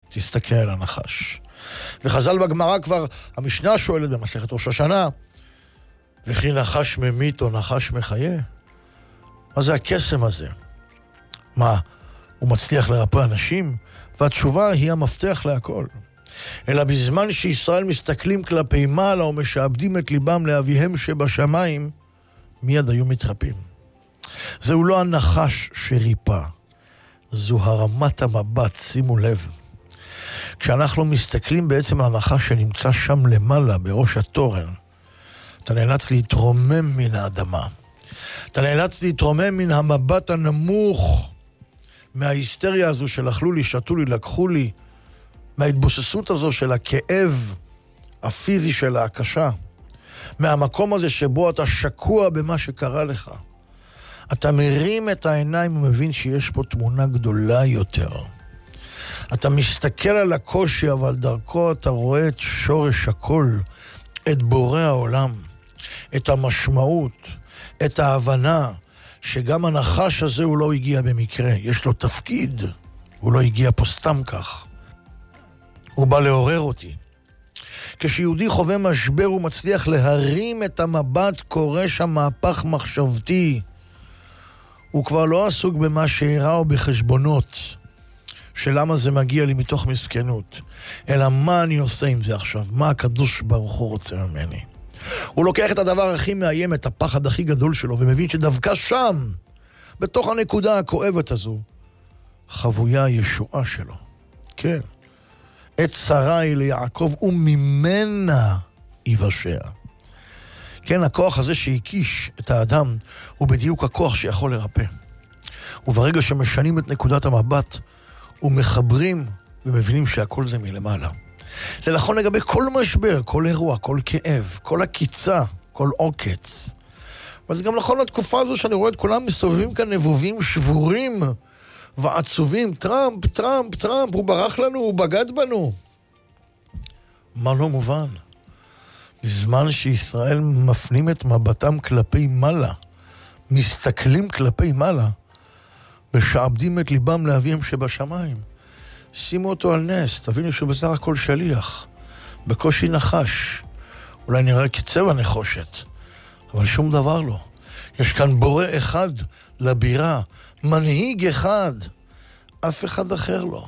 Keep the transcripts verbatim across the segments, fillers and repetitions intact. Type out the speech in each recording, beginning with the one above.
תסתכל על הנחש. וחז"ל בגמרא כבר, המשנה שואלת במסכת ראש השנה, וכי נחש ממית או נחש מחיה? מה זה הקסם הזה? מה, הוא מצליח לרפא אנשים? והתשובה היא המפתח להכל. אלא בזמן שישראל מסתכלים כלפי מעלה ומשעבדים את ליבם לאביהם שבשמיים, מיד היו מתרפים. זהו לא הנחש שריפה, זו הרמת המבט, שימו לב. כשאנחנו מסתכלים בעצם על הנחש שנמצא שם למעלה, בראש התורן, אתה נאלץ להתרומם מן האדמה. אתה נאלץ להתרומם מן המבט הנמוך, מההיסטריה הזו של אכלו לי, שתו לי, לקחו לי, מההתבוססות הזו של הכאב הפיזי של הקשה, מהמקום הזה שבו אתה שקוע במה שקרה לך. אתה מרים את העיניים ומבין שיש פה תמונה גדולה יותר. אתה מסתכל על הקושי, אבל דרכו אתה רואה את שורש הכל, את בורא העולם, את המשמעות, את ההבנה, שגם הנחש הזה הוא לא הגיע במקרה, יש לו תפקיד, הוא לא הגיע פה סתם כך. הוא בא לעורר אותי. כשיהודי חווה משבר הוא מצליח להרים את המבט, קורא שם מהפך מחשבתי. הוא כבר לא עסוק במה שהראה או בחשבונות, שלמה זה מגיע לי מתוך מסכנות, אלא מה אני עושה עם זה עכשיו, מה הקדוש ברוך הוא רוצה ממני. הוא לוקח את הדבר הכי מאיים, את הפחד הכי גדול שלו, ומבין שדווקא שם, בתוך הנקודה הכואבת הזו, חבויה הישועה שלו. כן. את שרי ליעקב וממנה יבשע. כן, הכוח הזה שהקיש את האדם, הוא בדיוק הכוח שיכול לרפא. וברגע שמשנים את נקודת המבט, ומחברים ומבינים שהכל זה מלמעלה. זה נכון לגבי כל משבר, כל אירוע, כל כאב, כל הקיצה, כל עוקץ. אבל זה גם נכון לתקופה הזו שאני רואה את כולם מסתובבים כאן נבובים שבורים ועצובים. טראמפ, טראמפ, טראמפ, הוא ברח לנו, הוא בגד בנו. מה לא מובן? בזמן שישראל מפנים את מבטם כלפי מעלה, מסתכלים כלפי מעלה, משעבדים את ליבם לאביהם שבשמיים. שימו אותו על נס, תבינו שהוא בסך הכל שליח, בקושי נחש, אולי נראה כצבע נחושת, אבל שום דבר לא. יש כאן בורא אחד לבירה, מנהיג אחד, אף אחד אחר לא.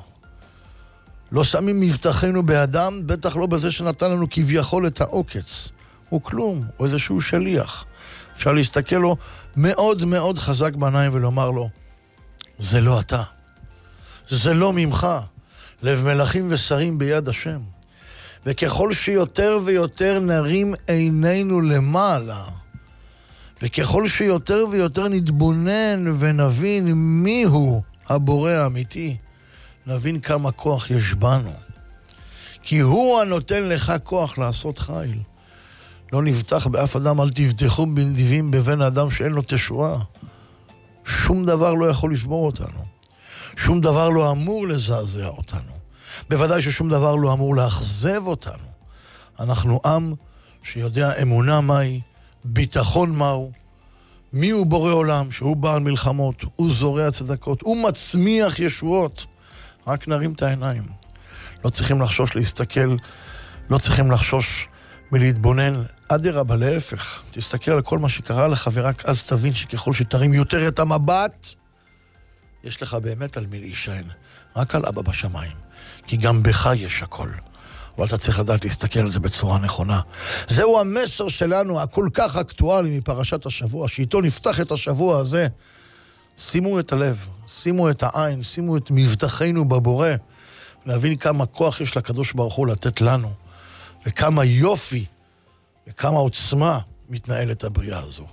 לא שמים מבטחנו באדם, בטח לא בזה שנתן לנו כביכול את העוקץ. הוא כלום, הוא איזשהו שליח. אפשר להסתכל לו מאוד מאוד חזק בעיניים ולומר לו, זה לא אתה, זה לא ממך, לב מלכים ושרים ביד השם. וככל שיותר ויותר נרים עינינו למעלה, וככל שיותר ויותר נתבונן ונבין מיהו הבורא האמיתי, נבין כמה כוח יש בנו. כי הוא הנותן לך כוח לעשות חיל. לא נבטח באף אדם, אל תבטחו בנדיבים בבן האדם שאין לו תשועה. שום דבר לא יכול לשבור אותנו. שום דבר לא אמור לזעזע אותנו. בוודאי ששום דבר לא אמור לאכזב אותנו. אנחנו עם שיודע אמונה מהי, ביטחון מהו, מי הוא בורא עולם, שהוא בעל מלחמות, הוא זורע צדקות, הוא מצמיח ישועות. רק נרים את העיניים. לא צריכים לחשוש להסתכל, לא צריכים לחשוש מלהתבונן. אדרבה, להפך, תסתכל על כל מה שקרה לך, ורק אז תבין שככל שתרים יותר את המבט, יש לך באמת על מי להישען. רק על אבא בשמיים. כי גם בך יש הכל. אבל אתה צריך לדעת להסתכל על זה בצורה נכונה. זהו המסר שלנו, הכל כך אקטואלי מפרשת השבוע, שאיתו נפתח את השבוע הזה. שימו את הלב, שימו את העין, שימו את מבטחנו בבורא, ונבין כמה כוח יש לקדוש ברוך הוא לתת לנו, וכמה יופי, וכמה עוצמה מתנהלת הבריאה הזו.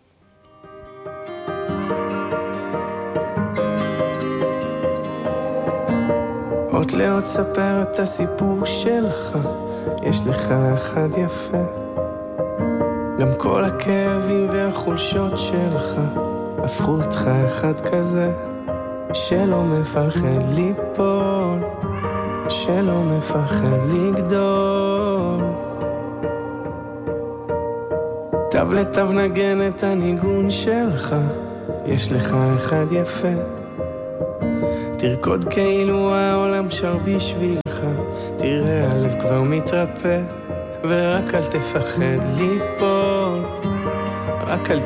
עוד לעוד ספר את הסיפור שלך, יש לך אחד יפה, גם כל הכאבים והחולשות שלך הפכו אותך אחד כזה, שלא מפחד ליפול, שלא מפחד לגדול. תו לתו נגן את הניגון שלך, יש לך אחד יפה, תרקוד כאילו העולם שר בשבילך, תראה הלב כבר מתרפא, ורק אל תפחד ליפול, רק אל